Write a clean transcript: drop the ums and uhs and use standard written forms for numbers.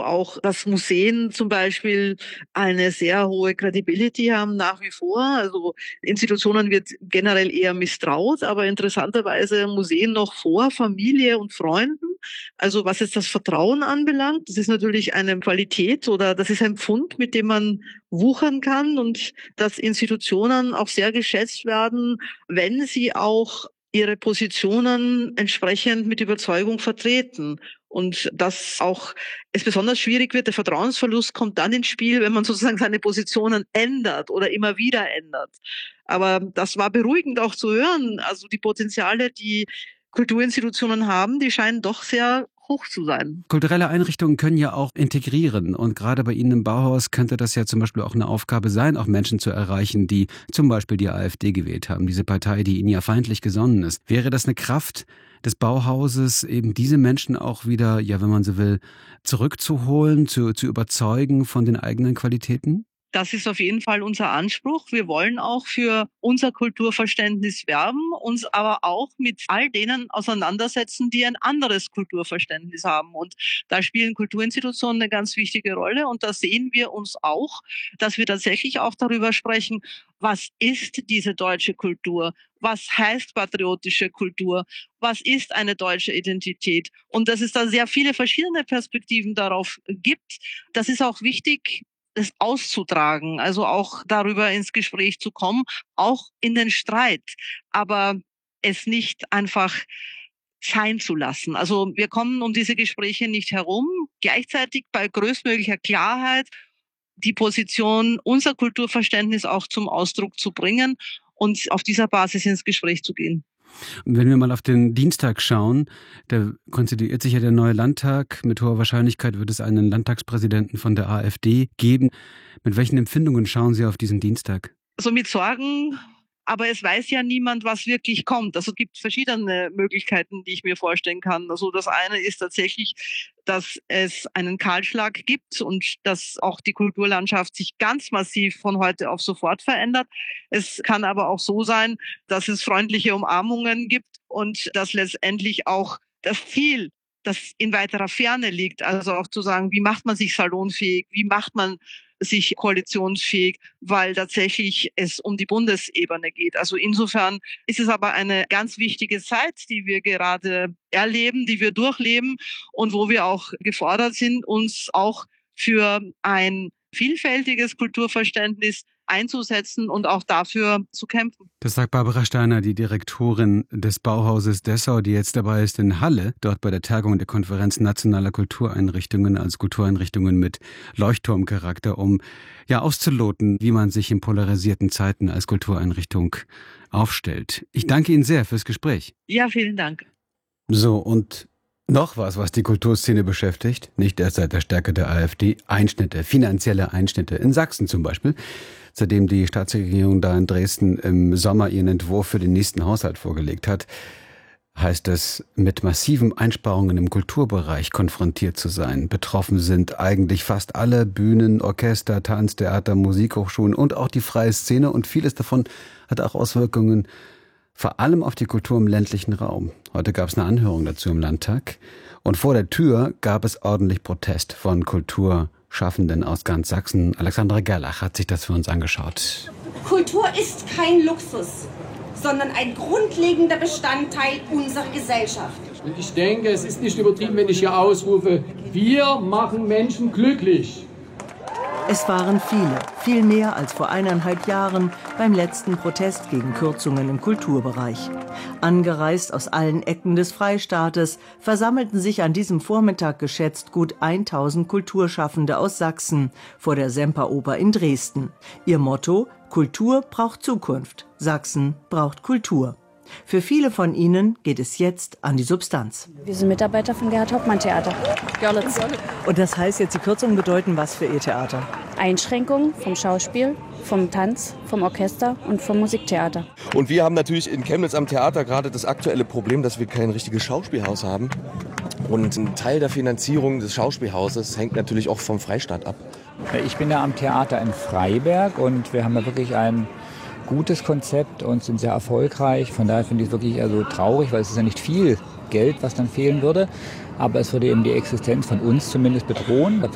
auch, dass Museen zum Beispiel eine sehr hohe Credibility haben nach wie vor. Also Institutionen wird generell eher misstraut, aber interessanterweise Museen noch vor Familie und Freunden. Also was jetzt das Vertrauen anbelangt, das ist natürlich eine Qualität oder das ist ein Pfund, mit dem man wuchern kann und dass Institutionen auch sehr geschätzt werden, wenn sie auch ihre Positionen entsprechend mit Überzeugung vertreten. Und dass auch es besonders schwierig wird, der Vertrauensverlust kommt dann ins Spiel, wenn man sozusagen seine Positionen ändert oder immer wieder ändert. Aber das war beruhigend auch zu hören. Also die Potenziale, die Kulturinstitutionen haben, die scheinen doch sehr hoch zu sein. Kulturelle Einrichtungen können ja auch integrieren und gerade bei Ihnen im Bauhaus könnte das ja zum Beispiel auch eine Aufgabe sein, auch Menschen zu erreichen, die zum Beispiel die AfD gewählt haben, diese Partei, die Ihnen ja feindlich gesonnen ist. Wäre das eine Kraft des Bauhauses, eben diese Menschen auch wieder, ja, wenn man so will, zurückzuholen, zu überzeugen von den eigenen Qualitäten? Das ist auf jeden Fall unser Anspruch. Wir wollen auch für unser Kulturverständnis werben, uns aber auch mit all denen auseinandersetzen, die ein anderes Kulturverständnis haben. Und da spielen Kulturinstitutionen eine ganz wichtige Rolle. Und da sehen wir uns auch, dass wir tatsächlich auch darüber sprechen, was ist diese deutsche Kultur? Was heißt patriotische Kultur? Was ist eine deutsche Identität? Und dass es da sehr viele verschiedene Perspektiven darauf gibt. Das ist auch wichtig, das auszutragen, also auch darüber ins Gespräch zu kommen, auch in den Streit, aber es nicht einfach sein zu lassen. Also wir kommen um diese Gespräche nicht herum, gleichzeitig bei größtmöglicher Klarheit die Position, unser Kulturverständnis auch zum Ausdruck zu bringen und auf dieser Basis ins Gespräch zu gehen. Und wenn wir mal auf den Dienstag schauen, da konstituiert sich ja der neue Landtag. Mit hoher Wahrscheinlichkeit wird es einen Landtagspräsidenten von der AfD geben. Mit welchen Empfindungen schauen Sie auf diesen Dienstag? Also mit Sorgen, aber es weiß ja niemand, was wirklich kommt. Also es gibt verschiedene Möglichkeiten, die ich mir vorstellen kann. Also das eine ist tatsächlich, dass es einen Kahlschlag gibt und dass auch die Kulturlandschaft sich ganz massiv von heute auf sofort verändert. Es kann aber auch so sein, dass es freundliche Umarmungen gibt und dass letztendlich auch das Ziel, das in weiterer Ferne liegt, also auch zu sagen, wie macht man sich salonfähig, wie macht man sich koalitionsfähig, weil tatsächlich es um die Bundesebene geht. Also insofern ist es aber eine ganz wichtige Zeit, die wir gerade erleben, die wir durchleben und wo wir auch gefordert sind, uns auch für ein vielfältiges Kulturverständnis einzusetzen und auch dafür zu kämpfen. Das sagt Barbara Steiner, die Direktorin des Bauhauses Dessau, die jetzt dabei ist in Halle, dort bei der Tagung der Konferenz nationaler Kultureinrichtungen, also Kultureinrichtungen mit Leuchtturmcharakter, um ja auszuloten, wie man sich in polarisierten Zeiten als Kultureinrichtung aufstellt. Ich danke Ihnen sehr fürs Gespräch. Ja, vielen Dank. So, und noch was die Kulturszene beschäftigt, nicht erst seit der Stärke der AfD, Einschnitte, finanzielle Einschnitte, in Sachsen zum Beispiel. Seitdem die Staatsregierung da in Dresden im Sommer ihren Entwurf für den nächsten Haushalt vorgelegt hat, heißt es, mit massiven Einsparungen im Kulturbereich konfrontiert zu sein. Betroffen sind eigentlich fast alle Bühnen, Orchester, Tanztheater, Musikhochschulen und auch die freie Szene. Und vieles davon hat auch Auswirkungen vor allem auf die Kultur im ländlichen Raum. Heute gab es eine Anhörung dazu im Landtag. Und vor der Tür gab es ordentlich Protest von Kulturschaffenden aus ganz Sachsen. Alexandra Gerlach hat sich das für uns angeschaut. Kultur ist kein Luxus, sondern ein grundlegender Bestandteil unserer Gesellschaft. Und ich denke, es ist nicht übertrieben, wenn ich hier ausrufe, wir machen Menschen glücklich. Es waren viele, viel mehr als vor 1,5 Jahren beim letzten Protest gegen Kürzungen im Kulturbereich. Angereist aus allen Ecken des Freistaates versammelten sich an diesem Vormittag geschätzt gut 1000 Kulturschaffende aus Sachsen vor der Semperoper in Dresden. Ihr Motto: Kultur braucht Zukunft, Sachsen braucht Kultur. Für viele von ihnen geht es jetzt an die Substanz. Wir sind Mitarbeiter vom Gerhard-Hauptmann-Theater, Görlitz. Und das heißt jetzt, die Kürzungen bedeuten was für Ihr Theater? Einschränkungen vom Schauspiel, vom Tanz, vom Orchester und vom Musiktheater. Und wir haben natürlich in Chemnitz am Theater gerade das aktuelle Problem, dass wir kein richtiges Schauspielhaus haben. Und ein Teil der Finanzierung des Schauspielhauses hängt natürlich auch vom Freistaat ab. Ich bin ja am Theater in Freiberg und wir haben ja wirklich ein gutes Konzept und sind sehr erfolgreich. Von daher finde ich es wirklich eher so traurig, weil es ist ja nicht viel Geld, was dann fehlen würde. Aber es würde eben die Existenz von uns zumindest bedrohen.